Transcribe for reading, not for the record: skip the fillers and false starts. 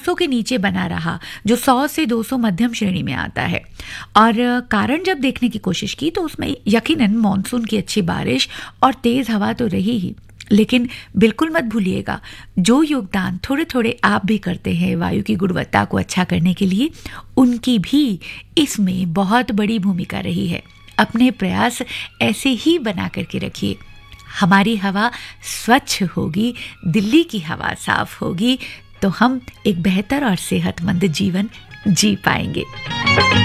200 के नीचे बना रहा, जो 100 से 200 मध्यम श्रेणी में आता है। और कारण जब देखने की कोशिश की तो उसमें यकीनन मॉनसून की अच्छी बारिश और तेज़ हवा तो रही ही, लेकिन बिल्कुल मत भूलिएगा जो योगदान थोड़े थोड़े आप भी करते हैं वायु की गुणवत्ता को अच्छा करने के लिए, उनकी भी इसमें बहुत बड़ी भूमिका रही है। अपने प्रयास ऐसे ही बना करके रखिए। हमारी हवा स्वच्छ होगी, दिल्ली की हवा साफ होगी, तो हम एक बेहतर और सेहतमंद जीवन जी पाएंगे।